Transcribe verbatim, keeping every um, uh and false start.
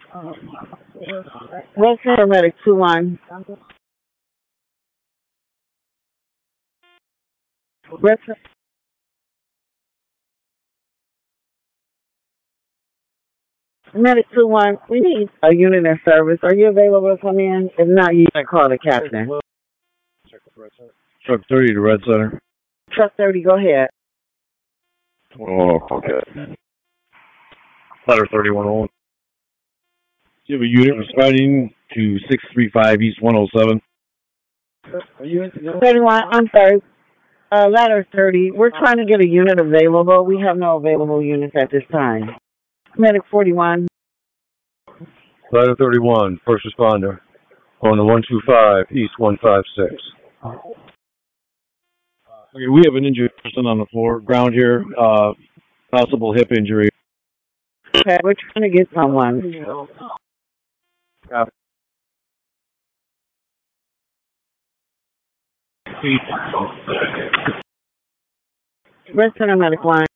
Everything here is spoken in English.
West paramedic two one. West medic two one. We need a unit in service. Are you available to come in? If not, you can call the captain. Truck thirty to Red Center. Truck thirty, go ahead. Oh, okay. Letter thirty-one oh one. You have a unit responding to six three five East one oh seven. thirty-one, I'm sorry. Uh, ladder thirty. We're trying to get a unit available. We have no available units at this time. Medic forty-one. Letter thirty-one, first responder. On the one two five East one five six. Okay, we have an injured person on the floor, ground here, uh, possible hip injury. Okay, we're trying to get someone. Yeah. Red Center Medic one.